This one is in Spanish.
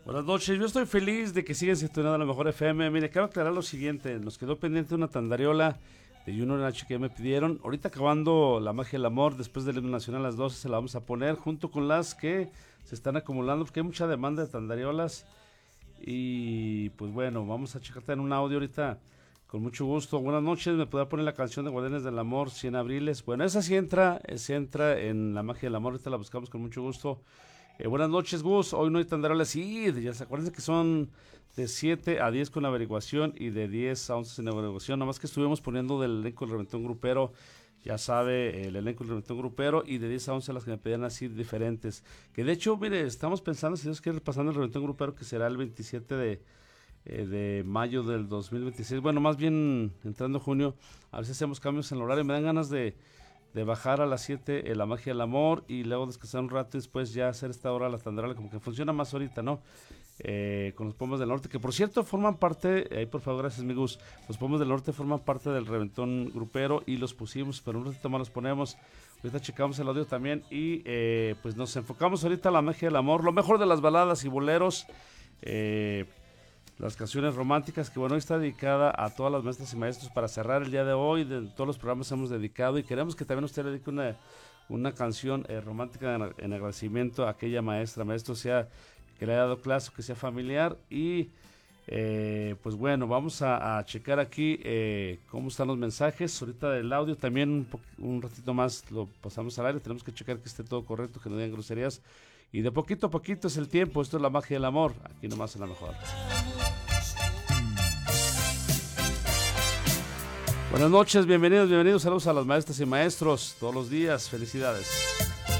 Buenas noches, yo estoy feliz de que sigan sintonando a la mejor FM. Mire, quiero aclarar lo siguiente, nos quedó pendiente una tandariola de Junior Nacho que ya me pidieron. Ahorita acabando La Magia del Amor, después del himno nacional a las 12 se la vamos a poner, junto con las que se están acumulando, porque hay mucha demanda de tandariolas. Y pues bueno, vamos a checarte en un audio ahorita, con mucho gusto. Buenas noches, me podrá poner la canción de Guardianes del Amor, 100 abriles. Bueno, esa sí entra en La Magia del Amor, ahorita la buscamos con mucho gusto. Buenas noches, Gus. Hoy no hay tandariolas. Sí, ya se acuerdan que son de 7 a 10 con averiguación y de 10 a 11 sin averiguación. Nada más que estuvimos poniendo del elenco del Reventón Grupero, ya sabe, el elenco del Reventón Grupero, y de 10 a 11 las que me pedían así diferentes. Que de hecho, mire, estamos pensando, si Dios quiere, pasando el Reventón Grupero, que será el 27 de mayo del 2026. Bueno, más bien entrando junio, a ver si hacemos cambios en el horario. Me dan ganas de bajar a las 7 La Magia del Amor y luego descansar un rato y después ya hacer esta hora la tandariola, como que funciona más ahorita, ¿no? Con los Pumas del Norte, que por cierto forman parte, ahí por favor, gracias, amigos, los Pumas del Norte forman parte del Reventón Grupero y los pusimos, pero un ratito más los ponemos. Ahorita checamos el audio también y pues nos enfocamos ahorita a La Magia del Amor, lo mejor de las baladas y boleros, las canciones románticas, que bueno, hoy está dedicada a todas las maestras y maestros para cerrar el día de hoy. De todos los programas hemos dedicado y queremos que también usted le dedique una canción romántica en agradecimiento a aquella maestro, sea que le haya dado clase, que sea familiar. Y pues bueno, vamos a checar aquí cómo están los mensajes. Ahorita el audio también un ratito más lo pasamos al aire. Tenemos que checar que esté todo correcto, que no digan groserías. Y de poquito a poquito es el tiempo. Esto es La Magia del Amor, aquí nomás en La Mejor. Buenas noches, bienvenidos, saludos a las maestras y maestros todos los días, felicidades.